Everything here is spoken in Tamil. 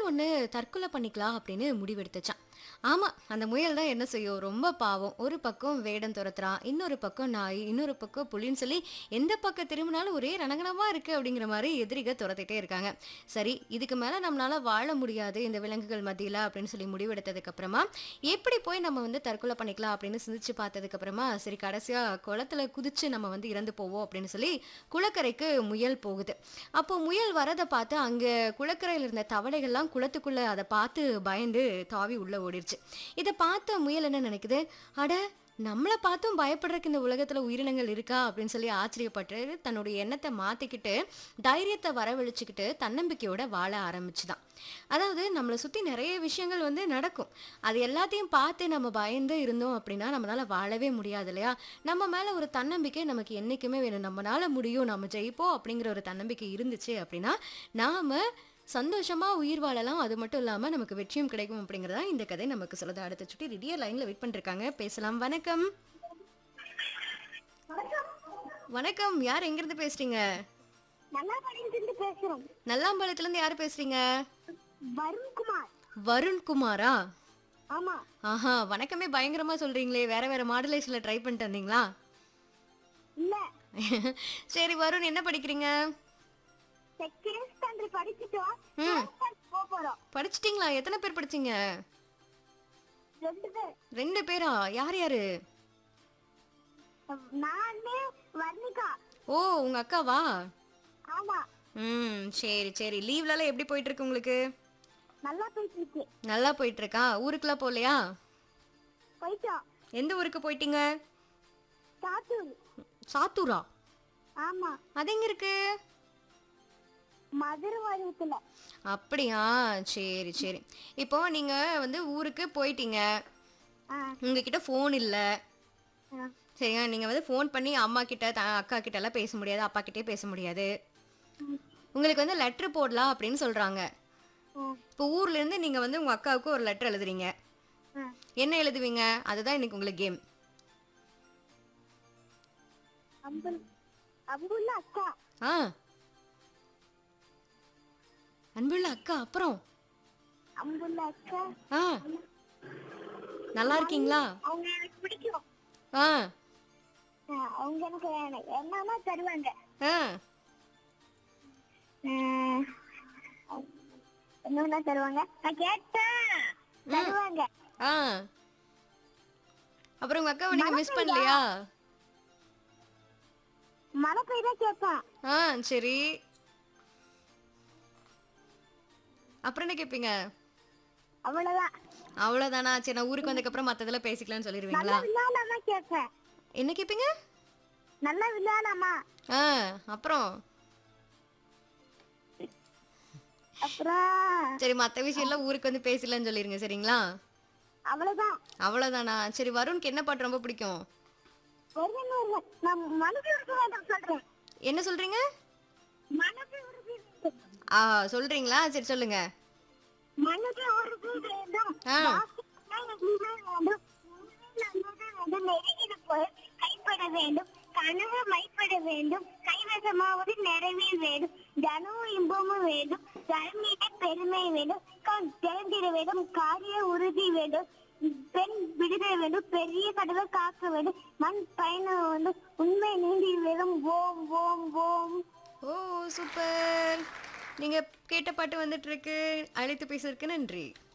ஒண்ணு தற்கொலை பண்ணிக்கலாம் அப்படின்னு முடிவெடுத்துச்சாம். ஆமா, அந்த முயல் தான் என்ன செய்யும், ரொம்ப பாவம். ஒரு பக்கம் வேடம் துரத்துறான், இன்னொரு பக்கம் நாய், இன்னொரு பக்கம் புலின்னு சொல்லி எந்த பக்கம் திரும்பினாலும் ஒரே ரணகணமா இருக்கு அப்படிங்கிற மாரி எதிரிக துரத்திட்டே இருக்காங்க. சரி, இதுக்கு மேல நம்மளால வாழ முடியாது இந்த விலங்குகள் மத்தியில அப்படின்னு சொல்லி முடிவெடுத்ததுக்கு அப்புறமா, எப்படி போய் நம்ம வந்து தற்கொலை பண்ணிக்கலாம் அப்படின்னு சிந்திச்சு பார்த்ததுக்கு அப்புறமா, சரி கடைசியா குளத்துல குதிச்சு நம்ம வந்து இறந்து போவோம் அப்படின்னு சொல்லி குளக்கரைக்கு முயல் போகுது. அப்போ முயல் வரத பார்த்து அங்க குளக்கரையில இருந்த தவளைகள்லாம் குளத்துக்குள்ள அத பார்த்து பயந்து தாவி உள்ள ஓடிருச்சு. இத பார்த்த முயல் என்ன நினைக்குது, அட நம்மள பார்த்தும் பயப்படுறதுக்கு இந்த உலகத்துல உயிரினங்கள் இருக்கா அப்படின்னு சொல்லி ஆச்சரியப்பட்டு தன்னுடைய எண்ணத்தை மாத்திக்கிட்டு தைரியத்தை வரவழைச்சுக்கிட்டு தன்னம்பிக்கையோட வாழ ஆரம்பிச்சுதான். அதாவது நம்மளை சுத்தி நிறைய விஷயங்கள் வந்து நடக்கும். அது எல்லாத்தையும் பார்த்து நம்ம பயந்து இருந்தோம் அப்படின்னா நம்மளால வாழவே முடியாது இல்லையா? நம்ம மேல ஒரு தன்னம்பிக்கை நமக்கு என்னைக்குமே வேணும். நம்மனால முடியும், நம்ம ஜெயிப்போம் அப்படிங்கிற ஒரு தன்னம்பிக்கை இருந்துச்சு அப்படின்னா நாம சந்தோஷமா உயிர் வாழலாம். அது மட்டும் இல்லாம நமக்கு வெற்றியும் கிடைக்கும் அப்படிங்கிறதா இந்த கதை நமக்கு சொல்லுது. அடுத்த சுட்டி ரெடியா லைன்ல வெயிட் பண்ணிருக்காங்க, பேசலாம். வணக்கம். வணக்கம், யார் எங்க இருந்து பேசுறீங்க? நல்லாபாளையத்திலிருந்து பேசுறோம். நல்லாம்பாளையத்துல இருந்து யாரு பேசுறீங்க? வருண்குமார். வருண்குமாரா? ஆமா. ஆஹா, வணக்கமே பயங்கரமா சொல்றீங்களே. வேற வேற மாடுலேஷன்ல ட்ரை பண்ணிட்டு வந்தீங்களா? இல்ல, சரி வருண், என்ன படிக்கிறீங்க? Second standard படிச்சிட்டோம். ம், போறோம். படிச்சிட்டீங்களா? எத்தனை பேர் படிச்சீங்க? 2 பேர். 2 பேரா? யார் யாரு? நானே வர்ணிகா. ஓ, உங்க அக்காவா? ஆமா. ம், சரி சரி. லீவ்லலாம் எப்படி போயிட்டு இருக்கு உங்களுக்கு? நல்லா போயிட்டு இருக்கு. நல்லா போயிட்டு இருக்கா? ஊருக்குலாம் போகலையா? போயிட்டோம். எந்த ஊருக்கு போயிட்டீங்க? சாத்தூர். சாத்தூரா? ஆமா. அது எங்க இருக்கு? மதுரை வடிவத்துல. அப்படியா? சரி சரி. இப்போ நீங்க வந்து ஊருக்கு போயிட்டீங்க, ஆ, உங்ககிட்ட ஃபோன் இல்ல. ஆ, சரியா? நீங்க வந்து ஃபோன் பண்ணி அம்மா கிட்ட அக்கா கிட்ட எல்லாம் பேச முடியாது, அப்பா கிட்டே பேச முடியாது. ம், உங்களுக்கு வந்து லெட்டர் போடலாம் அப்படின்னு சொல்றாங்க. ம், இப்போ ஊர்ல இருந்து நீங்க வந்து உங்க அக்காவுக்கு ஒரு லெட்டர் எழுதுறீங்க. ம். என்ன எழுதுவீங்க? அதுதான் இன்னைக்கு உங்களுக்கு கேம். அம்புள்ள அக்கா. ஆ, அன்புள்ள அக்கா. அப்புறம் அம்புள்ள அக்கா. ஆ, நல்லா இருக்கீங்களா? அவங்க எனக்கு பிடிக்கும். ஆ, அவங்க எனக்கு என்னன்னா தருவாங்க. ஆ, என்ன தருவாங்க, நான் கேட்டேன் தருவாங்க. ஆ. அப்புறம் உங்க அக்காவை நீங்க மிஸ் பண்ணலையா? மழை பெய்தா கேட்பேன். ஆ, சரி. அப்புறம் என்ன கேட்பீங்க? அவ்வளவுதான். அவ்வளவுதானா? சரி, நான் ஊருக்கு வந்ததுக்கு அப்புறம் மத்ததெல்லாம் பேசிக்கலாம்னு நல்லா சொல்லிடுவீங்களா? விளையாடாம கேட்பேன். என்ன கேட்பீங்க? நல்லா விளையாடாமா. ஆ, அப்புறம் அப்புறம் சரி, மத்த விஷயம் எல்லாம் ஊருக்கு வந்து பேசலாம்னு சொல்லிருங்க, சரிங்களா? அவ்வளவுதான். அவ்வளவுதானா? சரி, வருணுக்கு என்ன பாட்டு ரொம்ப பிடிக்கும்? ஒருவன் நான் மனது உறுதி வேண்டும் சொல்றேன். என்ன சொல்றீங்க? மனது உறுதி வேண்டும். ஆ, சொல்றீங்களா? சரி சொல்லுங்க. மனது உறுதி வேண்டும். ஆ, வேண்டும். வேண்டும். நெருங்கின போய் கைப்பட வேண்டும். கனவு மைப்பட வேண்டும். கைவசமாவது நிறைவே வேண்டும். தனமும் இன்பமும் வேண்டும். தன்மீது பெருமை வேண்டும். கண் திறந்திட வேண்டும். காரிய உறுதி வேண்டும். பெண் விடுதலை வேண்டும். பெரிய கடவை காக்க வேண்டும். மண் பயணம் வேண்டும். உண்மை நீந்தி வேண்டும். ஓம் ஓம் ஓம். ஓ, சூப்பர். நீங்க கேட்ட பாட்டு வந்துட்டு இருக்கு. அழைத்து பேசுறதுக்கு நன்றி.